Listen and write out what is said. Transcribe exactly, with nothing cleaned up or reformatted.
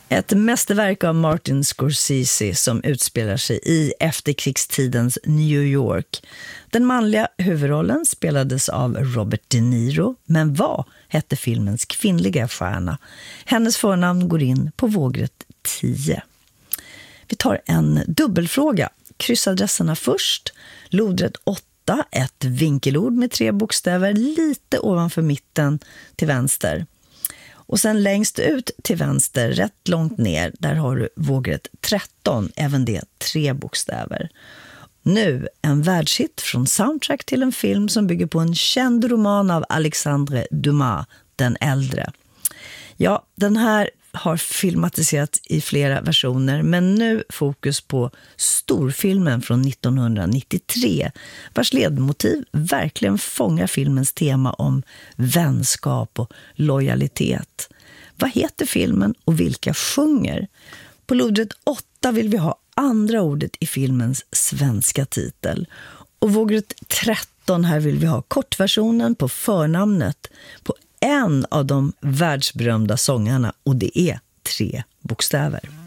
Ett mästerverk av Martin Scorsese som utspelar sig i efterkrigstidens New York. Den manliga huvudrollen spelades av Robert De Niro, men vad hette filmens kvinnliga stjärna? Hennes förnamn går in på vågrätt tio. Vi tar en dubbelfråga. Kryssadresserna först. Lodrätt åtta, ett vinkelord med tre bokstäver lite ovanför mitten till vänster. Och sen längst ut till vänster, rätt långt ner, där har du vågrätt tretton, även det tre bokstäver. Nu en världshit från soundtrack till en film som bygger på en känd roman av Alexandre Dumas, Den äldre. Ja, den här har filmatiserats i flera versioner, men nu fokus på storfilmen från nittonhundranittiotre, vars ledmotiv verkligen fångar filmens tema om vänskap och lojalitet. Vad heter filmen och vilka sjunger? På lodrätt åtta vill vi ha andra ordet i filmens svenska titel. Och vågrätt tretton, här vill vi ha kortversionen på förnamnet på en av de världsberömda sångarna, och det är tre bokstäver.